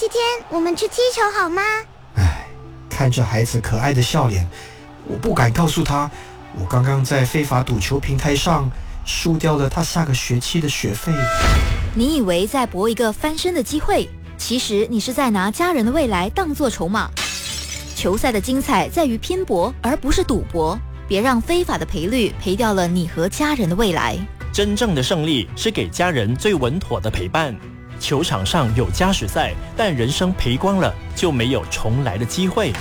天我们去踢球好吗？ 看着孩子可爱的笑脸，我不敢告诉他，我刚刚在非法赌球平台上输掉了他下个学期的学费。 你以为在搏一个翻身的机会，其实你是在拿家人的未来当作筹码。球赛的精彩在于拼搏，而不是赌博。别让非法的赔率赔掉了你和家人的未来。 真正的胜利是给家人最稳妥的陪伴。球场上有加时赛，但人生赔光了就没有重来的机会。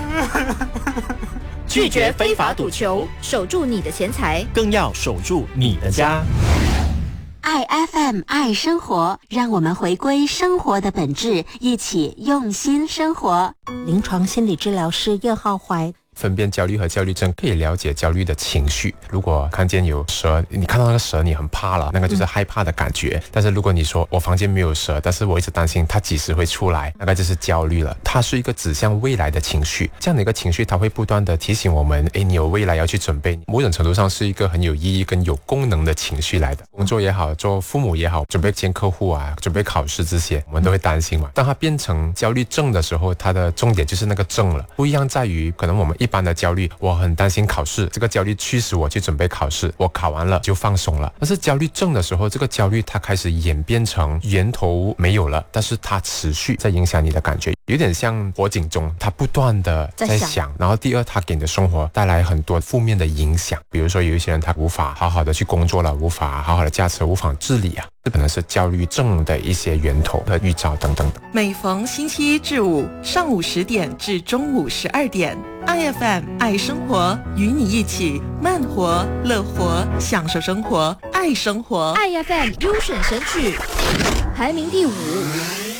拒绝非法赌球，守住你的钱财， 更要守住你的家。 爱 FM 爱生活，让我们回归生活的本质，一起用心生活。临床心理治疗师叶浩怀。 分辨焦虑和焦虑症，可以了解焦虑的情绪。如果看见有蛇，你看到那个蛇你很怕了，那个就是害怕的感觉。但是如果你说我房间没有蛇，但是我一直担心它几时会出来，那个就是焦虑了。它是一个指向未来的情绪，这样的一个情绪它会不断的提醒我们，你有未来要去准备。某种程度上是一个很有意义跟有功能的情绪来的。工作也好，做父母也好，准备见客户啊，准备考试这些，我们都会担心嘛。当它变成焦虑症的时候，它的重点就是那个症了。不一样在于，可能我们一般的焦虑，我很担心考试，这个焦虑驱使我去准备考试，我考完了就放松了。但是焦虑症的时候，这个焦虑它开始演变成源头没有了，但是它持续在影响你的感觉，有点像火警钟，它不断的在响。然后第二，它给你的生活带来很多负面的影响，比如说有一些人他无法好好的去工作了，无法好好的驾车，无法自理啊，这可能是焦虑症的一些源头和预兆等等的。 每逢星期一至五上午10点至中午12点，IFM 爱生活，与你一起慢活、乐活，享受生活，爱生活。 IFM 优选神曲排名第5。